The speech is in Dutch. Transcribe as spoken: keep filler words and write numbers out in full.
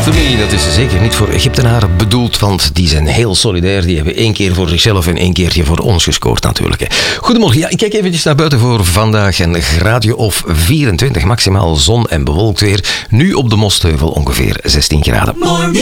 After Me, dat is zeker niet voor Egyptenaren bedoeld, want die zijn heel solidair. Die hebben één keer voor zichzelf en één keertje voor ons gescoord natuurlijk. Hè. Goedemorgen, ja, ik kijk eventjes naar buiten voor vandaag en graadje of vierentwintig, maximaal zon en bewolkt weer. Nu op de Mostheuvel ongeveer zestien graden. Morning.